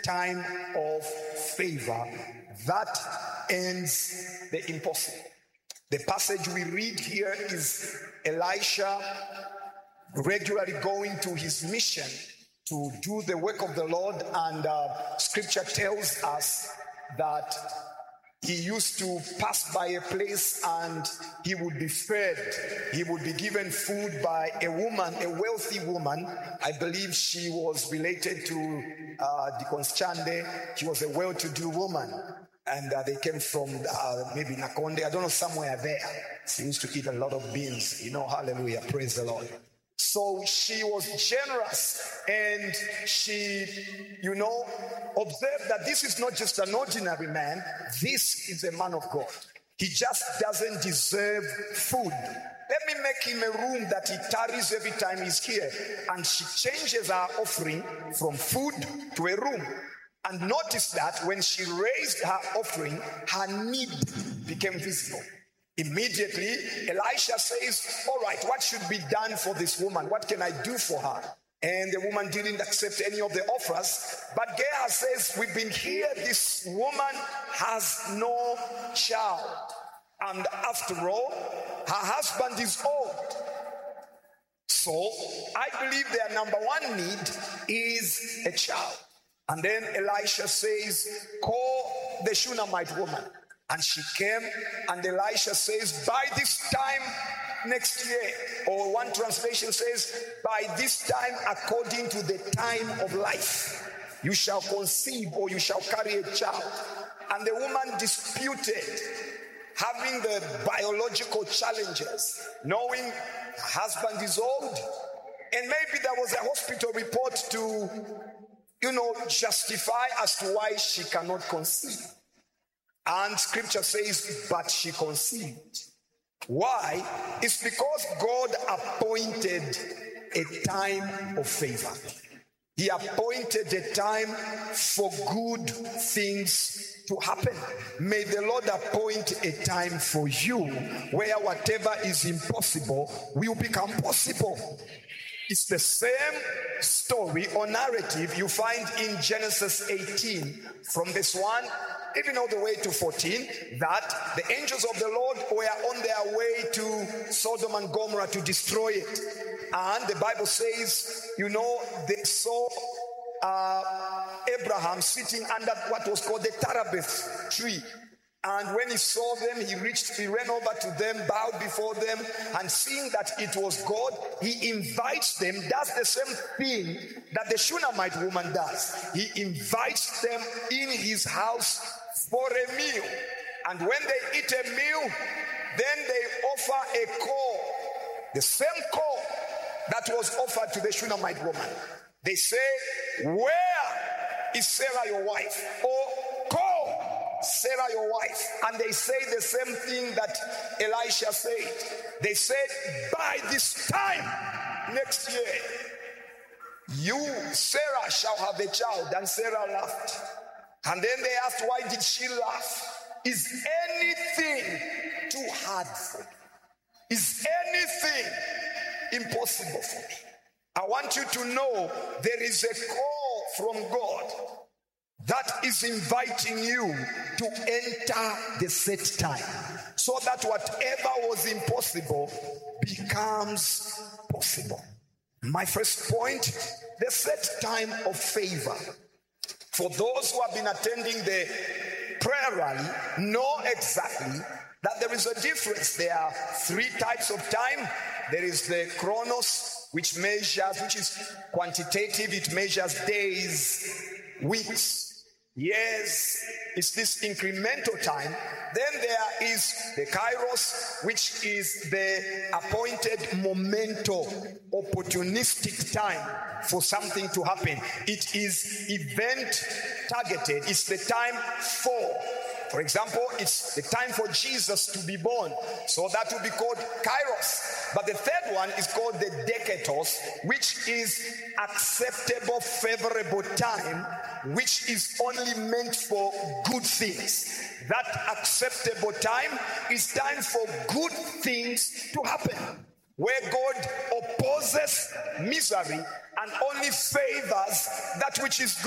time of favor that ends the impossible. The passage we read here is Elisha regularly going to his mission to do the work of the Lord, and scripture tells us that he used to pass by a place and he would be fed. He would be given food by a woman, a wealthy woman. I believe she was related to Deacon Chande. She was a well-to-do woman. And they came from maybe Nakonde, I don't know, somewhere there. She used to eat a lot of beans. Hallelujah, praise the Lord. So she was generous, and she, observed that this is not just an ordinary man. This is a man of God. He just doesn't deserve food. Let me make him a room that he tarries every time he's here. And she changes her offering from food to a room. And notice that when she raised her offering, her need became visible. Immediately, Elisha says, all right, what should be done for this woman? What can I do for her? And the woman didn't accept any of the offers. But Gehazi says, we've been here, this woman has no child. And after all, her husband is old. So, I believe their number one need is a child. And then Elisha says, call the Shunammite woman. And she came, and Elisha says, by this time next year, or one translation says, by this time according to the time of life, you shall conceive or you shall carry a child. And the woman disputed, having the biological challenges, knowing her husband is old, and maybe there was a hospital report to, justify as to why she cannot conceive. And scripture says, but she conceived. Why? It's because God appointed a time of favor. He appointed a time for good things to happen. May the Lord appoint a time for you where whatever is impossible will become possible. It's the same story or narrative you find in Genesis 18 from this 1 even all the way to 14, that the angels of the Lord were on their way to Sodom and Gomorrah to destroy it. And the Bible says, they saw Abraham sitting under what was called the Terebinth tree. And when he saw them, he ran over to them, bowed before them, and seeing that it was God, he invites them, does the same thing that the Shunammite woman does. He invites them in his house for a meal. And when they eat a meal, then they offer a call, the same call that was offered to the Shunammite woman. They say, where is Sarah your wife? Or call Sarah your wife. And they say the same thing that Elisha said. They said, by this time next year, you, Sarah, shall have a child. And Sarah laughed. And then they asked, why did she laugh? Is anything too hard for me? Is anything impossible for me? I want you to know there is a call from God that is inviting you to enter the set time, so that whatever was impossible becomes possible. My first point, the set time of favor. For those who have been attending the prayer rally, know exactly that there is a difference. There are 3 types of time. There is the chronos, which is quantitative. It measures days, weeks, years. It's this incremental time. Then there is the kairos, which is the appointed momento, opportunistic time for something to happen. It is event targeted. It's the time for example, it's the time for Jesus to be born. So that will be called kairos. But the third one is called the dekatos, which is acceptable, favorable time, which is only meant for good things. That acceptable time is time for good things to happen, where God opposes misery and only favors that which is good.